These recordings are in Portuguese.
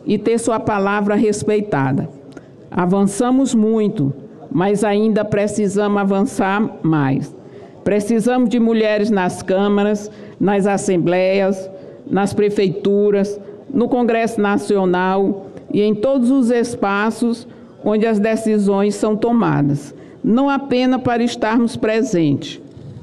e ter sua palavra respeitada. Avançamos muito, mas ainda precisamos avançar mais. Precisamos de mulheres nas câmaras, nas assembleias, nas prefeituras, no Congresso Nacional e em todos os espaços onde as decisões são tomadas, não apenas para estarmos presentes,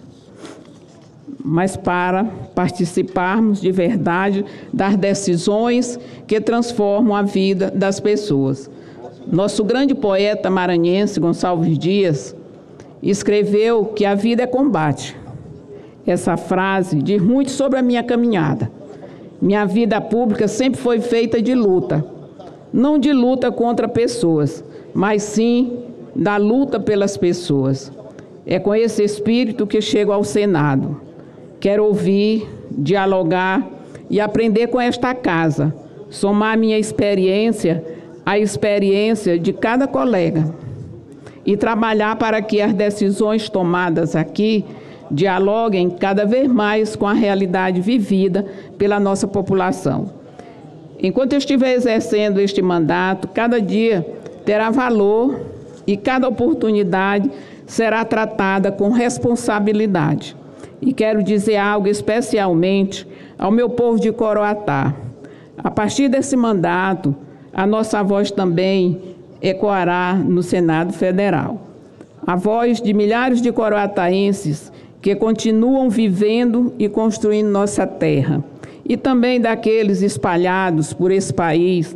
mas para participarmos de verdade das decisões que transformam a vida das pessoas. Nosso grande poeta maranhense, Gonçalves Dias, escreveu que a vida é combate. Essa frase diz muito sobre a minha caminhada. Minha vida pública sempre foi feita de luta, não de luta contra pessoas, mas sim da luta pelas pessoas. É com esse espírito que chego ao Senado. Quero ouvir, dialogar e aprender com esta casa, somar minha experiência à experiência de cada colega e trabalhar para que as decisões tomadas aqui dialoguem cada vez mais com a realidade vivida pela nossa população. Enquanto eu estiver exercendo este mandato, cada dia terá valor e cada oportunidade será tratada com responsabilidade. E quero dizer algo especialmente ao meu povo de Coroatá. A partir desse mandato, a nossa voz também ecoará no Senado Federal. A voz de milhares de coroataenses que continuam vivendo e construindo nossa terra. E também daqueles espalhados por esse país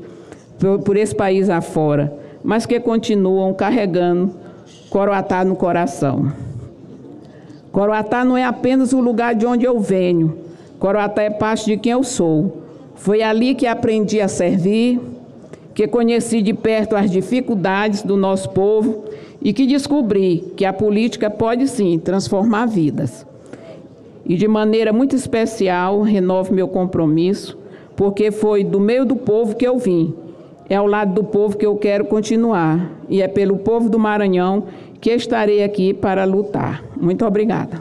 afora, mas que continuam carregando Coroatá no coração. Coroatá não é apenas o lugar de onde eu venho. Coroatá é parte de quem eu sou. Foi ali que aprendi a servir, que conheci de perto as dificuldades do nosso povo e que descobri que a política pode sim transformar vidas. E de maneira muito especial renovo meu compromisso, porque foi do meio do povo que eu vim. É ao lado do povo que eu quero continuar e é pelo povo do Maranhão que estarei aqui para lutar. Muito obrigada.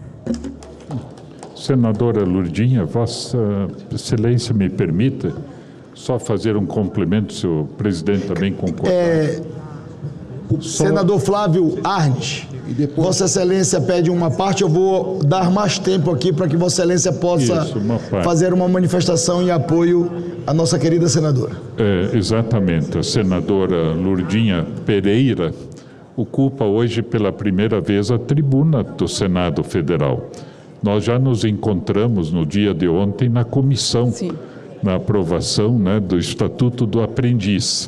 Senadora Lourdinha, Vossa Excelência me permita só fazer um complemento, se o presidente também concordar. Senador Flávio Arnes, Vossa Excelência pede uma parte, eu vou dar mais tempo aqui para que Vossa Excelência possa fazer uma manifestação em apoio à nossa querida senadora. Exatamente. A senadora Lourdinha Pereira ocupa hoje pela primeira vez a tribuna do Senado Federal. Nós já nos encontramos no dia de ontem na comissão, sim, na aprovação, né, do Estatuto do Aprendiz.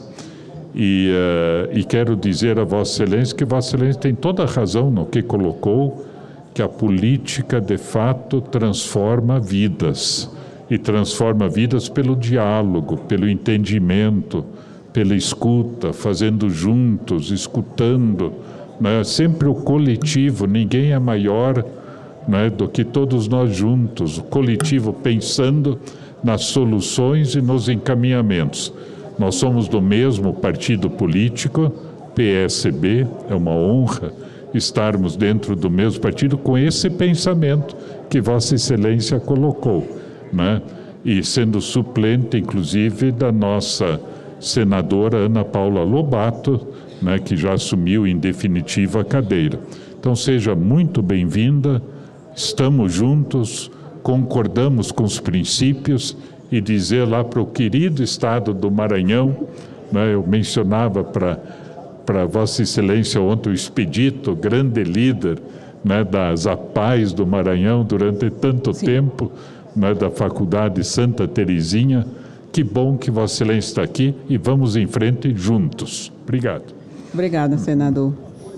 E quero dizer a Vossa Excelência que Vossa Excelência tem toda a razão no que colocou, que a política, de fato, transforma vidas. E transforma vidas pelo diálogo, pelo entendimento, pela escuta, fazendo juntos, escutando, né? Sempre o coletivo, ninguém é maior, né, do que todos nós juntos, o coletivo pensando nas soluções e nos encaminhamentos. Nós somos do mesmo partido político, PSB, é uma honra estarmos dentro do mesmo partido com esse pensamento que Vossa Excelência colocou, né? E sendo suplente, inclusive, da nossa senadora Ana Paula Lobato, né, que já assumiu em definitiva a cadeira. Então seja muito bem-vinda, estamos juntos, concordamos com os princípios e dizer lá para o querido estado do Maranhão, né, eu mencionava para Vossa Excelência ontem o Expedito, grande líder, né, das APAES do Maranhão durante tanto sim, tempo, né, da Faculdade Santa Terezinha. Que bom que Vossa Excelência está aqui e vamos em frente juntos. Obrigado. Obrigada, senador.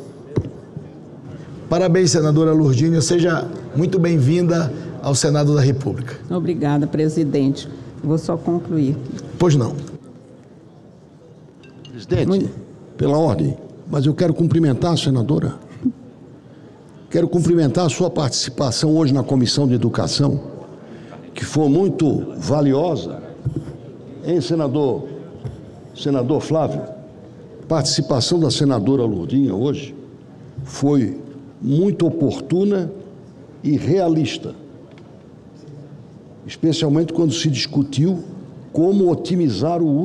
Parabéns, senadora Lourdinha. Seja muito bem-vinda ao Senado da República. Obrigada, presidente. Vou só concluir. Pois não. Presidente, pela ordem, mas eu quero cumprimentar a senadora. Quero cumprimentar a sua participação hoje na Comissão de Educação, que foi muito valiosa. Hein, senador Flávio? A participação da senadora Lourdinha hoje foi muito oportuna e realista, especialmente quando se discutiu como otimizar o uso